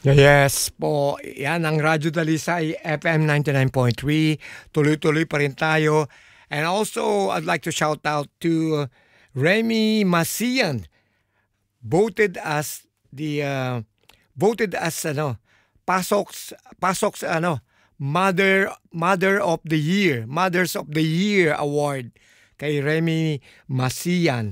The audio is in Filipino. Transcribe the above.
Yes po, yan ang Radyo Dalisay FM 99.3. Tuloy-tuloy pa rin tayo. And also, I'd like to shout out to Remy Masian, voted as Pasok's Mother of the Year, Mothers of the Year Award kay Remy Masian.